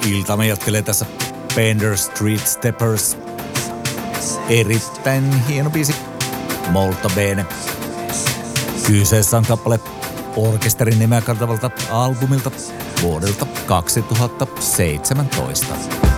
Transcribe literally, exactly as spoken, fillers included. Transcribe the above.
iltamme jatkelee tässä Bender Street Steppers. Erittäin hieno biisi. Molto bene. Kyseessä on kappale orkesterin nimeä kantavalta albumilta vuodelta kaksituhattaseitsemäntoista.